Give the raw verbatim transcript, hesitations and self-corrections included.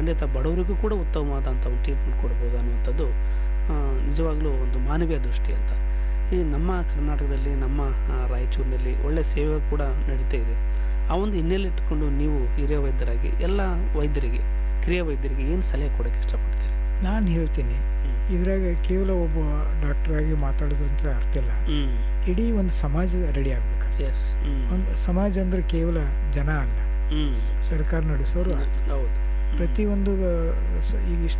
ಖಂಡಿತ ಬಡವರಿಗೂ ಕೂಡ ಉತ್ತಮವಾದಂಥ ಒಂದು ಟ್ರೀಟ್ಮೆಂಟ್ ಕೊಡ್ಬೋದು ಅನ್ನುವಂಥದ್ದು ಆ, ನಿಜವಾಗ್ಲೂ ಒಂದು ಮಾನವೀಯ ದೃಷ್ಟಿ ಅಂತ. ಈ ನಮ್ಮ ಕರ್ನಾಟಕದಲ್ಲಿ ನಮ್ಮ ಆ, ರಾಯಚೂರಿನಲ್ಲಿ ಒಳ್ಳೆಯ ಸೇವೆ ಕೂಡ ನಡೀತಾ ಇದೆ. ಆ ಒಂದು ಹಿನ್ನೆಲೆ ಇಟ್ಕೊಂಡು ನೀವು ಹಿರಿಯ ವೈದ್ಯರಾಗಿ ಎಲ್ಲ ವೈದ್ಯರಿಗೆ, ಕಿರಿಯ ವೈದ್ಯರಿಗೆ ಏನು ಸಲಹೆ ಕೊಡೋಕ್ಕೆ ಇಷ್ಟಪಡ್ತೀರಿ? ನಾನು ಹೇಳ್ತೀನಿ, ಇದ್ರಾಗ ಕೇವಲ ಒಬ್ಬ ಡಾಕ್ಟ್ರಾಗಿ ಮಾತಾಡೋದಂತ ಅರ್ಥ ಇಲ್ಲ. ಇಡೀ ಒಂದು ಸಮಾಜ ರೆಡಿ ಆಗ್ಬೇಕು. ಎಸ್, ಒಂದು ಸಮಾಜ ಅಂದ್ರೆ ಕೇವಲ ಜನ ಅಲ್ಲ, ಸರ್ಕಾರ ನಡೆಸೋರು ಅಲ್ಲ. ಹೌದು. ಪ್ರತಿಯೊಂದು ಈಗ